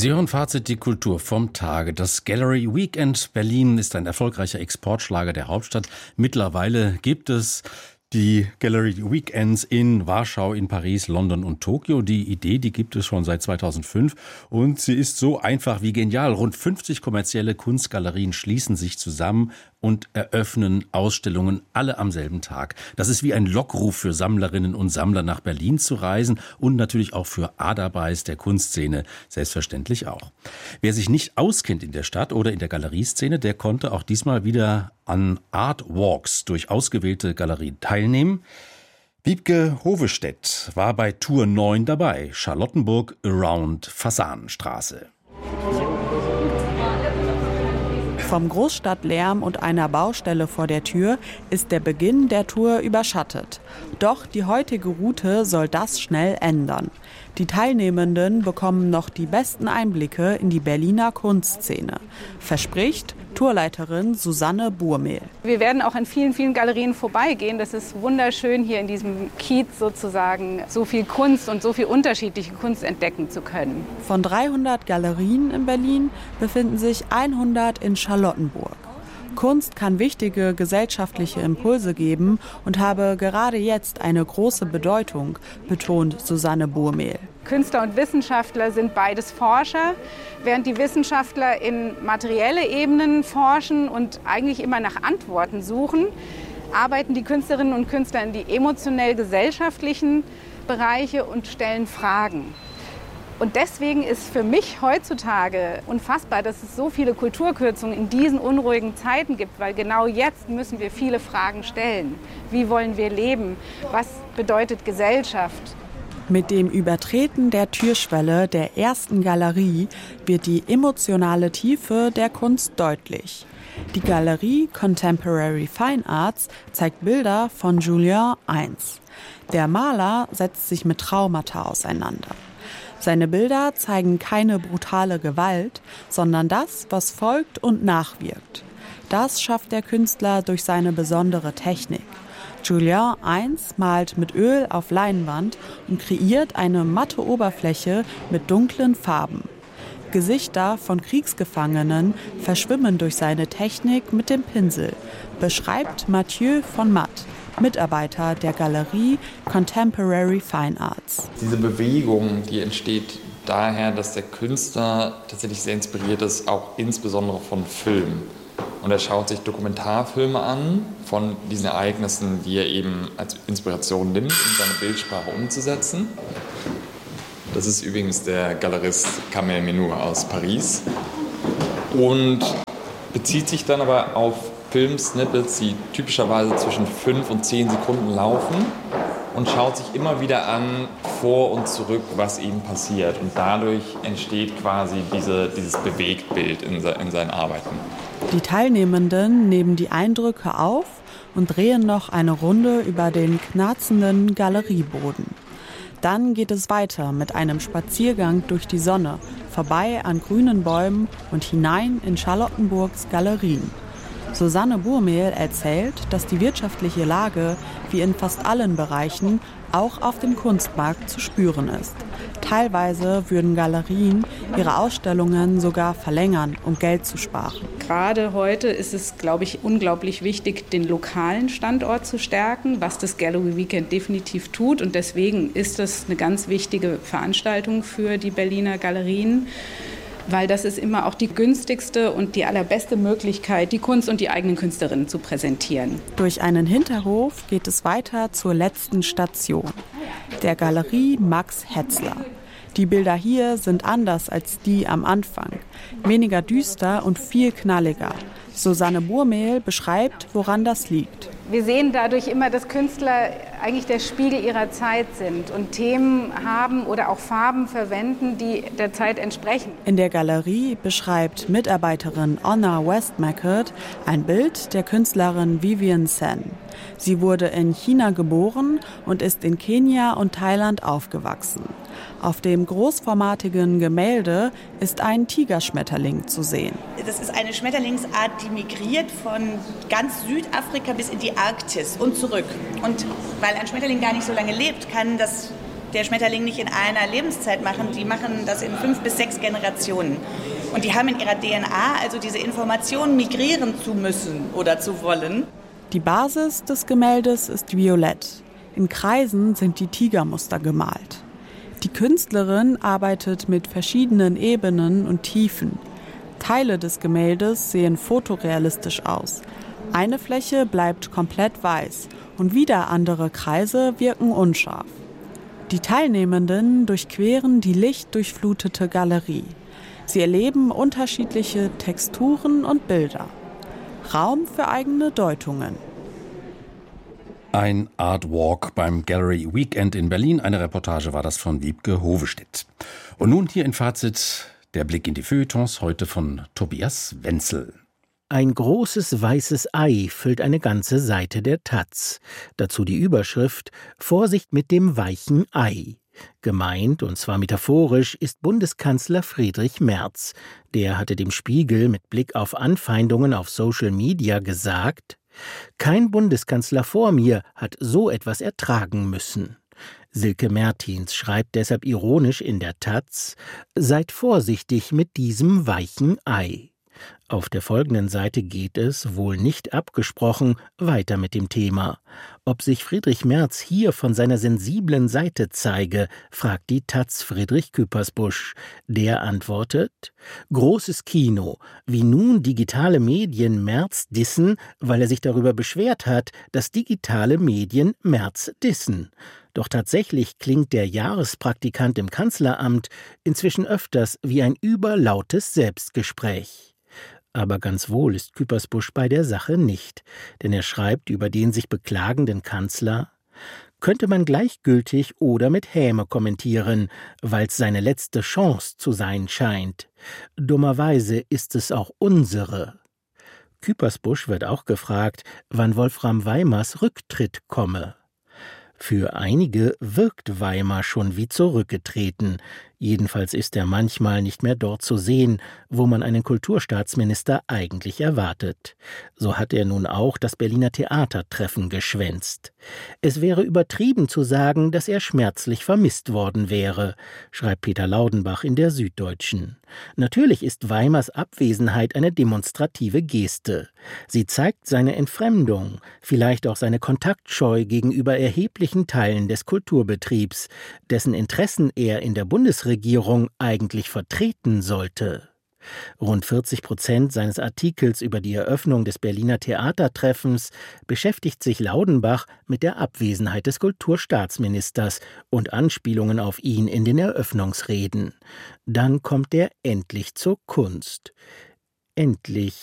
Sie hören Fazit, die Kultur vom Tage. Das Gallery Weekend Berlin ist ein erfolgreicher Exportschlager der Hauptstadt. Mittlerweile gibt es die Gallery Weekends in Warschau, in Paris, London und Tokio. Die Idee, die gibt es schon seit 2005 und sie ist so einfach wie genial. Rund 50 kommerzielle Kunstgalerien schließen sich zusammen und eröffnen Ausstellungen alle am selben Tag. Das ist wie ein Lockruf für Sammlerinnen und Sammler, nach Berlin zu reisen und natürlich auch für Adabais der Kunstszene selbstverständlich auch. Wer sich nicht auskennt in der Stadt oder in der Galerieszene, der konnte auch diesmal wieder an Art Walks durch ausgewählte Galerien teilnehmen. Wiebke Hovestedt war bei Tour 9 dabei, Charlottenburg Around Fasanenstraße. Vom Großstadtlärm und einer Baustelle vor der Tür ist der Beginn der Tour überschattet. Doch die heutige Route soll das schnell ändern. Die Teilnehmenden bekommen noch die besten Einblicke in die Berliner Kunstszene, verspricht Tourleiterin Susanne Burmehl. Wir werden auch an vielen, vielen Galerien vorbeigehen. Das ist wunderschön, hier in diesem Kiez sozusagen so viel Kunst und so viel unterschiedliche Kunst entdecken zu können. Von 300 Galerien in Berlin befinden sich 100 in Charlottenburg. Kunst kann wichtige gesellschaftliche Impulse geben und habe gerade jetzt eine große Bedeutung, betont Susanne Burmehl. Künstler und Wissenschaftler sind beides Forscher, während die Wissenschaftler in materielle Ebenen forschen und eigentlich immer nach Antworten suchen, arbeiten die Künstlerinnen und Künstler in die emotionell-gesellschaftlichen Bereiche und stellen Fragen. Und deswegen ist für mich heutzutage unfassbar, dass es so viele Kulturkürzungen in diesen unruhigen Zeiten gibt, weil genau jetzt müssen wir viele Fragen stellen. Wie wollen wir leben? Was bedeutet Gesellschaft? Mit dem Übertreten der Türschwelle der ersten Galerie wird die emotionale Tiefe der Kunst deutlich. Die Galerie Contemporary Fine Arts zeigt Bilder von Julien Eins. Der Maler setzt sich mit Traumata auseinander. Seine Bilder zeigen keine brutale Gewalt, sondern das, was folgt und nachwirkt. Das schafft der Künstler durch seine besondere Technik. Julien Eins malt mit Öl auf Leinwand und kreiert eine matte Oberfläche mit dunklen Farben. Gesichter von Kriegsgefangenen verschwimmen durch seine Technik mit dem Pinsel, beschreibt Mathieu von Matt, Mitarbeiter der Galerie Contemporary Fine Arts. Diese Bewegung, die entsteht daher, dass der Künstler tatsächlich sehr inspiriert ist, auch insbesondere von Film. Und er schaut sich Dokumentarfilme an von diesen Ereignissen, die er eben als Inspiration nimmt, um seine Bildsprache umzusetzen. Das ist übrigens der Galerist Kamel Menour aus Paris und bezieht sich dann aber auf Filmsnippets, die typischerweise zwischen 5 und 10 Sekunden laufen und schaut sich immer wieder an, vor und zurück, was eben passiert. Und dadurch entsteht quasi dieses Bewegtbild in seinen Arbeiten. Die Teilnehmenden nehmen die Eindrücke auf und drehen noch eine Runde über den knarzenden Galerieboden. Dann geht es weiter mit einem Spaziergang durch die Sonne, vorbei an grünen Bäumen und hinein in Charlottenburgs Galerien. Susanne Burmehl erzählt, dass die wirtschaftliche Lage, wie in fast allen Bereichen, auch auf dem Kunstmarkt zu spüren ist. Teilweise würden Galerien ihre Ausstellungen sogar verlängern, um Geld zu sparen. Gerade heute ist es, glaube ich, unglaublich wichtig, den lokalen Standort zu stärken, was das Gallery Weekend definitiv tut. Und deswegen ist das eine ganz wichtige Veranstaltung für die Berliner Galerien, weil das ist immer auch die günstigste und die allerbeste Möglichkeit, die Kunst und die eigenen Künstlerinnen zu präsentieren. Durch einen Hinterhof geht es weiter zur letzten Station, der Galerie Max Hetzler. Die Bilder hier sind anders als die am Anfang, weniger düster und viel knalliger. Susanne Burmehl beschreibt, woran das liegt. Wir sehen dadurch immer, dass Künstler eigentlich der Spiegel ihrer Zeit sind und Themen haben oder auch Farben verwenden, die der Zeit entsprechen. In der Galerie beschreibt Mitarbeiterin Anna Westmackett ein Bild der Künstlerin Vivienne Sen. Sie wurde in China geboren und ist in Kenia und Thailand aufgewachsen. Auf dem großformatigen Gemälde ist ein Tigerschmetterling zu sehen. Das ist eine Schmetterlingsart, die migriert von ganz Südafrika bis in die Arktis und zurück. Und weil ein Schmetterling gar nicht so lange lebt, kann das der Schmetterling nicht in einer Lebenszeit machen, die machen das in 5 bis 6 Generationen. Und die haben in ihrer DNA also diese Information, migrieren zu müssen oder zu wollen. Die Basis des Gemäldes ist violett. In Kreisen sind die Tigermuster gemalt. Die Künstlerin arbeitet mit verschiedenen Ebenen und Tiefen. Teile des Gemäldes sehen fotorealistisch aus. Eine Fläche bleibt komplett weiß und wieder andere Kreise wirken unscharf. Die Teilnehmenden durchqueren die lichtdurchflutete Galerie. Sie erleben unterschiedliche Texturen und Bilder. Raum für eigene Deutungen. Ein Art Walk beim Gallery Weekend in Berlin. Eine Reportage war das von Wiebke Hovestedt. Und nun hier in Fazit der Blick in die Feuilletons, heute von Tobias Wenzel. Ein großes weißes Ei füllt eine ganze Seite der Taz. Dazu die Überschrift »Vorsicht mit dem weichen Ei«. Gemeint, und zwar metaphorisch, ist Bundeskanzler Friedrich Merz. Der hatte dem Spiegel mit Blick auf Anfeindungen auf Social Media gesagt: »Kein Bundeskanzler vor mir hat so etwas ertragen müssen.« Silke Mertins schreibt deshalb ironisch in der Taz: »Seid vorsichtig mit diesem weichen Ei.« Auf der folgenden Seite geht es, wohl nicht abgesprochen, weiter mit dem Thema. Ob sich Friedrich Merz hier von seiner sensiblen Seite zeige, fragt die Taz Friedrich Küppersbusch. Der antwortet: »Großes Kino, wie nun digitale Medien Merz dissen, weil er sich darüber beschwert hat, dass digitale Medien Merz dissen. Doch tatsächlich klingt der Jahrespraktikant im Kanzleramt inzwischen öfters wie ein überlautes Selbstgespräch.« Aber ganz wohl ist Küppersbusch bei der Sache nicht, denn er schreibt über den sich beklagenden Kanzler: »Könnte man gleichgültig oder mit Häme kommentieren, weil's seine letzte Chance zu sein scheint. Dummerweise ist es auch unsere.« Küppersbusch wird auch gefragt, wann Wolfram Weimars Rücktritt komme. Für einige wirkt Weimar schon wie zurückgetreten. Jedenfalls ist er manchmal nicht mehr dort zu sehen, wo man einen Kulturstaatsminister eigentlich erwartet. So hat er nun auch das Berliner Theatertreffen geschwänzt. Es wäre übertrieben zu sagen, dass er schmerzlich vermisst worden wäre, schreibt Peter Laudenbach in der Süddeutschen. Natürlich ist Weimars Abwesenheit eine demonstrative Geste. Sie zeigt seine Entfremdung, vielleicht auch seine Kontaktscheu gegenüber erheblichen Teilen des Kulturbetriebs, dessen Interessen er in der Bundesregierung eigentlich vertreten sollte. Rund 40% seines Artikels über die Eröffnung des Berliner Theatertreffens beschäftigt sich Laudenbach mit der Abwesenheit des Kulturstaatsministers und Anspielungen auf ihn in den Eröffnungsreden. Dann kommt er endlich zur Kunst. Endlich